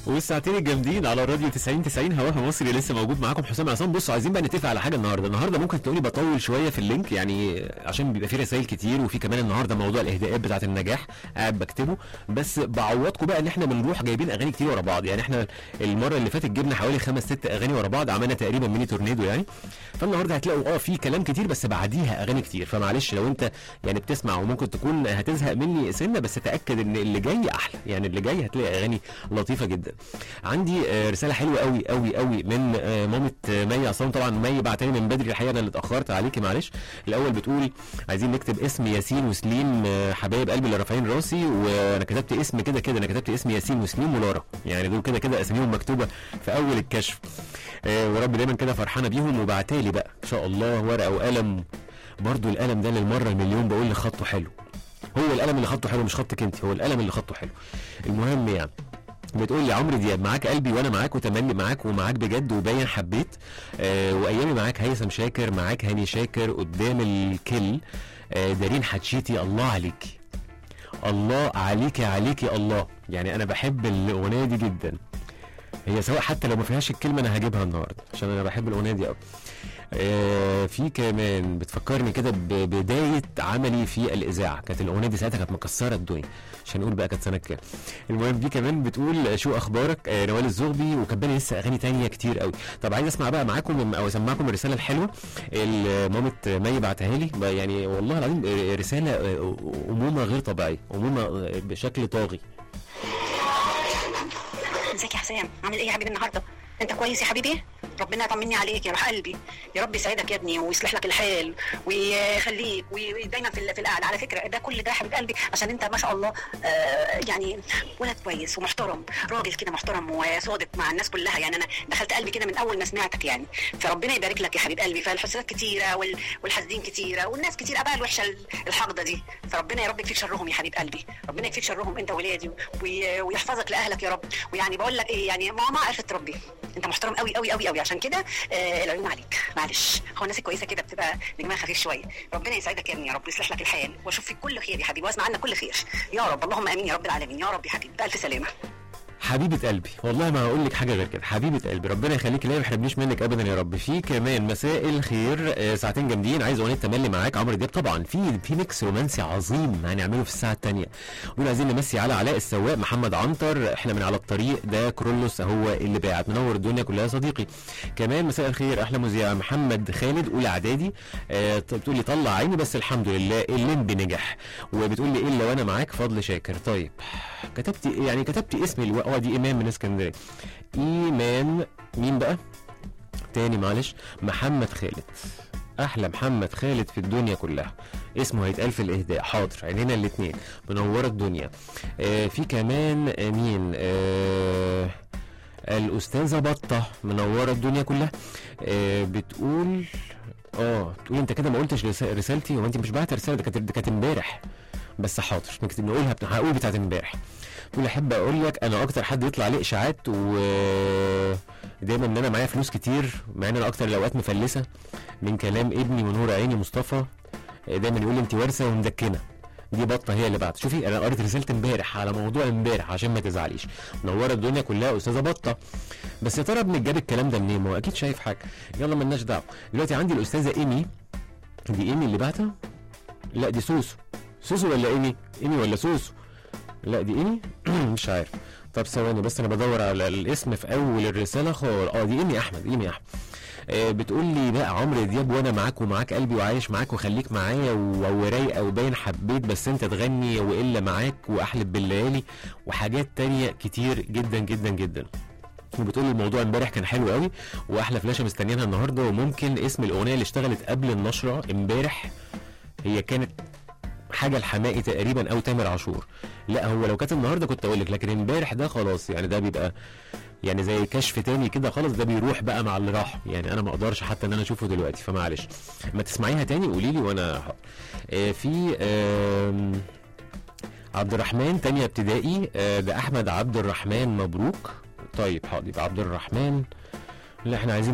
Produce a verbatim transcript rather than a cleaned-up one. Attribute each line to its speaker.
Speaker 1: والساعتين الجامدين على الراديو تسعين تسعين هواها مصري لسه موجود معاكم حسام عصام. بصوا عايزين بقى نتفق على حاجه النهارده. النهارده ممكن تقولي بطول شويه في اللينك يعني عشان بيبقى فيه رسائل كتير، وفي كمان النهارده موضوع الاهداءات بتاعه النجاح قاعد بكتبه، بس بعوضكم بقى ان احنا بنروح جايبين اغاني كتير ورا بعض. يعني احنا المره اللي فاتت جبنا حوالي خمس ست اغاني ورا بعض، عملنا تقريبا ميني تورنيدو يعني. فالنهارده هتلاقوا اه في كلام كتير بس بعديها اغاني كتير، فمعلش لو انت يعني بتسمع وممكن تكون هتزهق مني سنه، بس تاكد ان اللي جاي احلى. يعني اللي جاي هتلاقي اغاني لطيفه جدا. عندي رساله حلوه قوي قوي قوي من مامه مي عصام. طبعا مي بعتني من بدري الحقيقه، انا اللي اتاخرت عليكي معلش. الاول بتقول عايزين نكتب اسم ياسين وسليم حبايب قلبي اللي رافعين راسي، وانا كتبت اسم كده كده، انا كتبت اسم ياسين وسليم ولارا، يعني دول كده كده اساميهم مكتوبه في اول الكشف. آه ورب دايما كده فرحانه بيهم. وبعتالي بقى ان شاء الله ورقه وقلم، برضو القلم ده للمره المليون بقول لي خطه حلو. هو القلم اللي خطه حلو مش خطك انت، هو القلم اللي خطه حلو. المهم يعني بتقول لي عمرو دياب معاك قلبي وانا معاك وتملي معاك ومعاك بجد وباين حبيت، آه وايامي معاك هيثم شاكر، معاك هاني شاكر قدام الكل، آه دارين حتشيتي الله عليكي الله عليكي عليكي الله. يعني انا بحب الاغنيه دي جدا، هي سواء حتى لو ما فيهاش الكلمه انا هجيبها النهارده عشان انا بحب الاغنيه دي قوي. آه في كمان بتفكرني كده ببدايه عملي في الاذاعه، كانت الاغنيه دي ساعتها كانت مكسره الدنيا، عشان نقول بقى كانت سنه كام. المهم دي كمان بتقول شو اخبارك، آه نوال الزغبي، وكباني لسه اغاني تانية كتير قوي. طب عايز اسمع بقى معاكم او اسمعكم الرساله الحلوه اللي مامه مي بعتها لي، يعني والله العظيم رساله امومه غير طبيعيه، امومه بشكل طاغي.
Speaker 2: ازيك يا حسام، عامل ايه يا حبيبي النهارده؟ انت كويس يا حبيبي؟ ربنا يطمني عليك يا روح قلبي، يا رب يسعدك يا ابني ويصلح لك الحال ويخليك ودايما في في القعده. على فكره ده كل ده حبيب قلبي عشان انت ما شاء الله آه يعني ولد كويس ومحترم، راجل كده محترم وصادق مع الناس كلها. يعني انا دخلت قلبي كده من اول ما سمعتك يعني، فربنا يبارك لك يا حبيب قلبي. فالحسنات كتيره والحاسدين كتيره والناس كتيره بقى الوحشه الحاقده دي، فربنا يا رب يكفيك شرهم يا حبيب قلبي، ربنا يكفيك شرهم انت وولادي ويحفظك لاهلك يا رب. ويعني بقول لك ايه، يعني ماما عرفت تربي، انت محترم قوي قوي قوي قوي، عشان كده آه العيون عليك. معلش هو الناس الكويسه كده بتبقى نجمها خفيف شويه. ربنا يسعدك يا ابني يا رب ويصلح لك الحال واشوف فيك كل خير يا حبيبي واسمع عنك كل خير يا رب. اللهم امين يا رب العالمين، يا رب يا حبيبي بالف سلامه.
Speaker 1: حبيبه قلبي والله ما هقول لك حاجه غير كده، حبيبه قلبي ربنا يخليك ليا، ما يحرمنيش منك ابدا يا رب. في كمان مساء الخير، آه ساعتين جامدين، عايز اغنيه تملي معاك عمرو دياب. طبعا في في ميكس رومانسي عظيم هنعمله في الساعه الثانيه. ونقول عايزين نمسي على علاء السواق، محمد عنتر، احنا من على الطريق ده كرولوس هو اللي باعت، منور الدنيا كلها يا صديقي. كمان مساء الخير احلى مذيع محمد خالد اولى اعدادي، آه بتقول لي طلع عيني بس الحمد لله الليمبي نجح، وبتقول لي الا وانا معاك فضل شاكر. طيب كتبت يعني كتبت اسمي اه دي ايمان من اسكندريه. ايمان مين بقى تاني معلش؟ محمد خالد، احلى محمد خالد في الدنيا كلها، اسمه هيتقال في الاهداء. حاضر عينينا الاثنين، منوره الدنيا. آه في كمان آه مين آه الاستاذه بطه منوره الدنيا كلها. آه بتقول اه تقول انت كده ما قلتش رسالتي، هو انت مش بعت رساله؟ ده كانت كانت امبارح بس حاضر نكتب نقولها، هقول بتاعت امبارح. تقول احب اقول لك انا اكتر حد يطلع عليه اشاعات و دايما ان انا معايا فلوس كتير، مع ان انا اكتر الاوقات مفلسه من كلام ابني ونور عيني مصطفى، دايما يقول لي انت وارثه ومدكنه. دي بطه هي اللي بعت. شوفي انا قريت رساله امبارح على موضوع امبارح عشان ما تزعليش. منوره الدنيا كلها استاذه بطه. بس يا ترى ابنك جاب الكلام ده منين؟ ما هو اكيد شايف حاجه. يلا مالناش دعوه. دلوقتي عندي الاستاذه ايمي، دي ايمي اللي بعتها؟ لا دي سوسو. سوسو ولا ايمي؟ ايمي ولا سوسو؟ لا دي ايمي مش عارف. طب ثواني بس انا بدور على الاسم في اول الرساله خالص. اه دي ايمي احمد، ايمي احمد. آه بتقول لي بقى عمرو دياب وانا معاك ومعاك قلبي وعايش معاك وخليك معايا ورايقه وباين حبيت بس انت تغني والا معاك واحلب بالليالي وحاجات تانية كتير جدا جدا جدا. وبتقول لي الموضوع امبارح كان حلو قوي واحلى فلاشه مستنيينها النهارده، وممكن اسم الاغنيه اللي اشتغلت قبل النشره امبارح هي كانت حاجه الحمائي تقريبا او تامر عاشور. لا هو لو كانت النهارده كنت اقول لك، لكن امبارح ده خلاص يعني ده بيبقى يعني زي كشف تاني كده خلاص، ده بيروح بقى مع اللي راح، يعني انا ما اقدرش حتى ان انا اشوفه دلوقتي، فمعلش ما تسمعيها تاني قولي لي وانا آه في آه عبد الرحمن تانية ابتدائي، آه ده احمد عبد الرحمن مبروك. طيب حاضر يبقى عبد الرحمن. لا احنا عايزين